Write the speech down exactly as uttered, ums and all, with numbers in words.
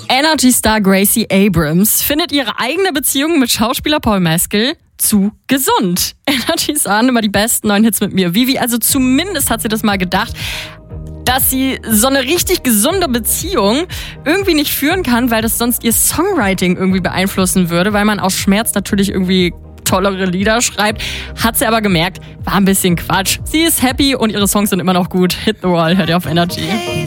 Energy-Star Gracie Abrams findet ihre eigene Beziehung mit Schauspieler Paul Mescal zu gesund. Energy-Star immer die besten neuen Hits mit mir. Vivi, also zumindest hat sie das mal gedacht, dass sie so eine richtig gesunde Beziehung irgendwie nicht führen kann, weil das sonst ihr Songwriting irgendwie beeinflussen würde, weil man aus Schmerz natürlich irgendwie tollere Lieder schreibt. Hat sie aber gemerkt, war ein bisschen Quatsch. Sie ist happy und ihre Songs sind immer noch gut. Hit the Wall, hört ihr auf Energy.